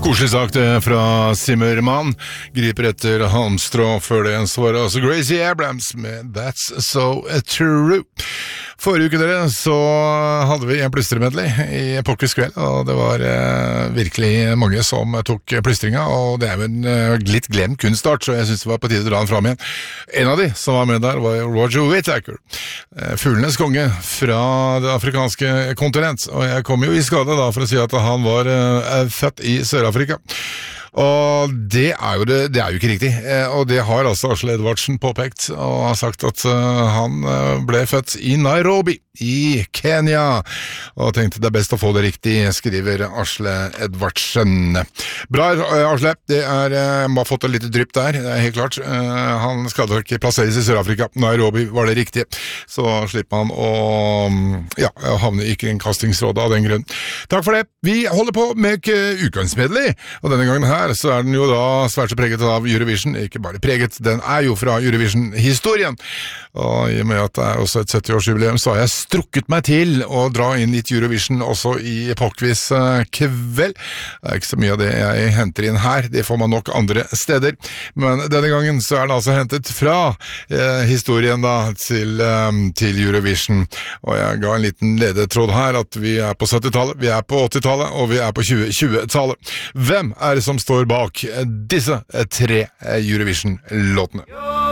Koselig sagt fra Zimmermann. Griper etter halmstrå før det så var det altså Gracie Abrams med That's So True. Forrige uke dere, så hadde vi en plystremedley i Pokkers kveld, og det var virkelig mange som tok plystringa, og det jo en litt glemt kunstart, så jeg synes det var på tide å dra den fram igjen. En av de som var med der var Roger Whittaker, fuglenes konge fra det afrikanske kontinent, og jeg kom jo i skade da for å si at han var født i Sør-Afrika. Og det jo ikke riktig, og det har altså Asle Edvardsen påpekt, og har sagt at han ble født i Nairobi i Kenya, og tenkte det best å få det riktig, skriver Asle Edvardsen. Bra, Asle, det må ha fått et lite drypp der, det helt klart. Han skal da ikke plasseres i Sør-Afrika, Nairobi var det riktig, så slipper han å havne i kringkastingsrådet av den grunn. Takk for det, vi holder på med ukensmedley, og denne gangen her så den jo da svært så preget av Eurovision, ikke bare preget, den jo fra Eurovision-historien, og i og med at det også et 70-årsjubileum, så har jeg strukket meg til å dra inn litt Eurovision også i Pokkvis kveld. Det ikke så mye av det jeg henter inn her, det får man nok andre steder, men denne gangen så den altså hentet fra historien da til Eurovision, og jeg ga en liten ledetråd her at vi på 70-tallet, vi på 80-tallet, og vi på 2020-tallet. Hvem det som står bak disse tre Eurovision-låtene?